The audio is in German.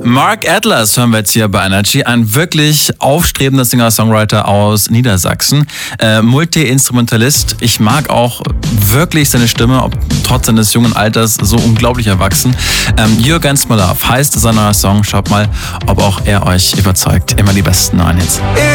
Mark Atlas hören wir jetzt hier bei Energy, ein wirklich aufstrebender Singer-Songwriter aus Niedersachsen, Multi-Instrumentalist. Ich mag auch wirklich seine Stimme, trotz seines jungen Alters so unglaublich erwachsen. You Against My Love heißt sein neuer Song. Schaut mal, ob auch er euch überzeugt. Immer die besten neuen Hits.